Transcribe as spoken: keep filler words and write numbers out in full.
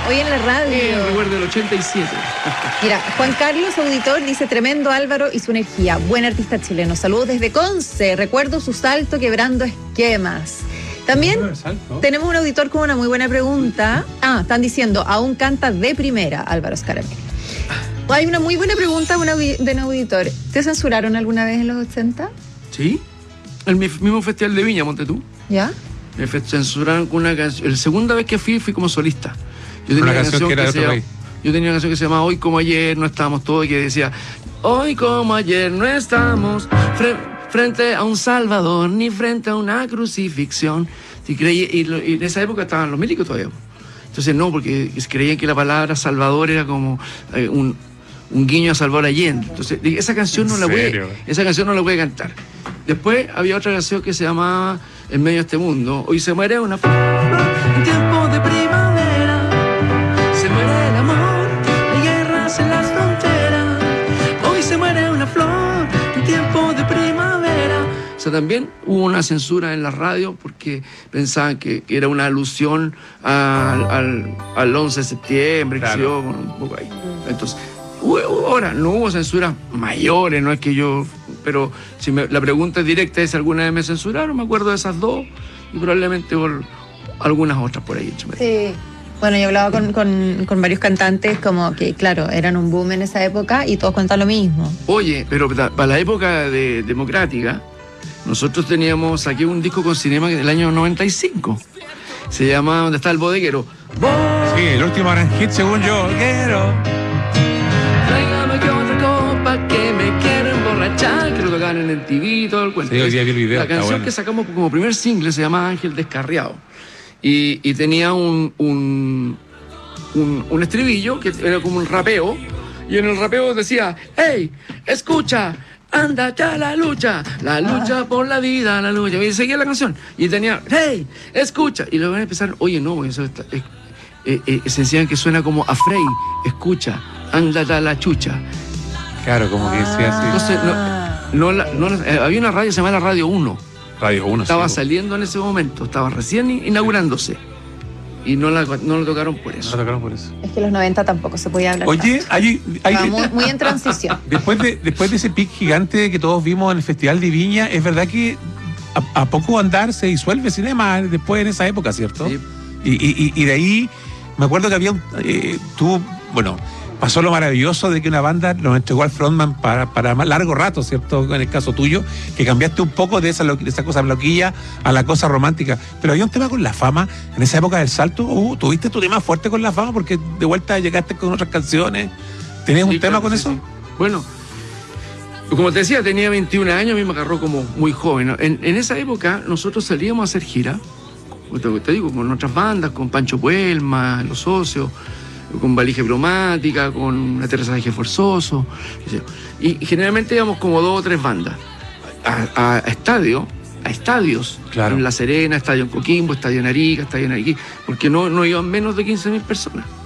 hoy en la radio. Eh, recuerdo el ochenta y siete. Mira, Juan Carlos, auditor, dice: tremendo Álvaro y su energía. Buen artista chileno. Saludos desde Conce. Recuerdo su salto quebrando esquemas. También tenemos un auditor con una muy buena pregunta. Ah, están diciendo, aún canta de primera Álvaro Scaramella. Hay una muy buena pregunta de un auditor. ¿Te censuraron alguna vez en los ochenta? Sí. El mismo festival de Viña, Monte tú. ¿Ya? Me censuraron con una canción. La segunda vez que fui, fui como solista. Yo tenía una canción, canción que era que de otro país. Yo tenía una canción que se llamaba Hoy como ayer no estábamos todos, que decía: hoy como ayer no estamos fre frente a un Salvador ni frente a una crucifixión. Y, creí, y, lo, y en esa época estaban los milicos todavía. Entonces no, porque creían que la palabra Salvador era como eh, un, un guiño a Salvador Allende. Entonces esa canción no la puede, esa canción no la puede cantar. Después había otra canción que se llamaba En medio de este mundo. Hoy se muere una flor en tiempo de primavera. Se muere el amor, hay guerras en las fronteras. Hoy se muere una flor en tiempo de primavera. O sea, también hubo una censura en la radio porque pensaban que, que era una alusión al, al, al once de septiembre, claro. Que se dio un poco ahí. Entonces, ahora no hubo censuras mayores, no es que yo... Pero si me, la pregunta es directa es si alguna vez me censuraron, me acuerdo de esas dos y probablemente por algunas otras por ahí. Sí. Bueno, yo hablaba con, con, con varios cantantes como que, claro, eran un boom en esa época y todos cuentan lo mismo. Oye, pero para la época de democrática, nosotros teníamos aquí un disco con Cinema del año noventa y cinco. Se llama ¿Dónde está el bodeguero? Sí, el último gran hit según yo. Bodeguero. Tráigame que otra copa que me quiero emborrachar, que lo tocaban en el T V y todo el cuento. Sí, hoy día vi el video. La canción bueno. que sacamos como primer single se llama Ángel Descarriado. Y, y tenía un, un, un, un estribillo que era como un rapeo. Y en el rapeo decía: hey, escucha, anda ya la lucha, la lucha ah. por la vida, la lucha. Y seguía la canción. Y tenía: hey, escucha. Y luego empezaron: oye, no, eso está, es, eh, eh, se decían que suena como a Frey, escucha, anda ya la chucha. Claro, como que decía así. Entonces, no, no, no, eh, había una radio que se llamaba Radio uno. Radio uno, Estaba sí, saliendo en ese momento, estaba recién inaugurándose. Y no la, no lo tocaron por eso. No lo tocaron por eso. Es que los noventa tampoco se podía hablar. Oye, hay, hay muy, muy en transición. Después de, después de ese pic gigante que todos vimos en el Festival de Viña, es verdad que a, a poco andar se disuelve Cinema después en esa época, ¿cierto? Sí. Y, y, y de ahí, me acuerdo que había, eh, tú, bueno... Pasó lo maravilloso de que una banda nos entregó al frontman para, para más largo rato, ¿cierto? En el caso tuyo, que cambiaste un poco de esa, de esa cosa bloquilla a la cosa romántica. Pero había un tema con La Fama, en esa época del salto, uh, tuviste tu tema fuerte con La Fama porque de vuelta llegaste con otras canciones. ¿Tenías sí, un tema claro, con sí, eso? Sí. Bueno, como te decía, tenía veintiún años, a mí me agarró como muy joven. En, en esa época nosotros salíamos a hacer gira, te digo, con otras bandas, con Pancho Puelma, Los Socios, con Valija Bromática, con Aterrizaje Forzoso. Y, y generalmente íbamos como dos o tres bandas a, a, a estadio, a estadios, claro. En La Serena, estadio en Coquimbo, estadio en Arica, estadio en Ariquí, porque no, no iban menos de quince mil personas.